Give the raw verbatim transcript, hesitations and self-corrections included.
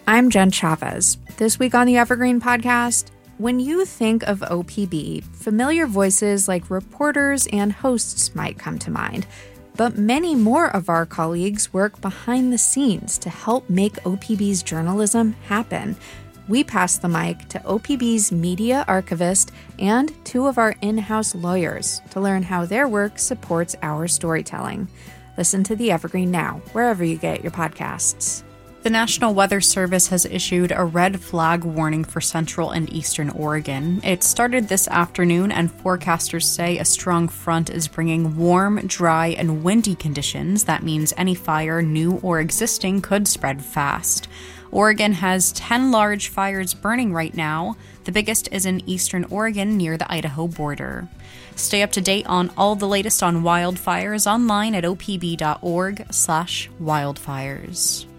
I'm Jen Chavez. This week on the Evergreen Podcast, when you think of O P B, familiar voices like reporters and hosts might come to mind. But many more of our colleagues work behind the scenes to help make O P B's journalism happen. We pass the mic to O P B's media archivist and two of our in-house lawyers to learn how their work supports our storytelling. Listen to the Evergreen now, wherever you get your podcasts. The National Weather Service has issued a red flag warning for central and eastern Oregon. It started this afternoon, and forecasters say a strong front is bringing warm, dry, and windy conditions. That means any fire, new or existing, could spread fast. Oregon has ten large fires burning right now. The biggest is in eastern Oregon near the Idaho border. Stay up to date on all the latest on wildfires online at opb.org slash wildfires.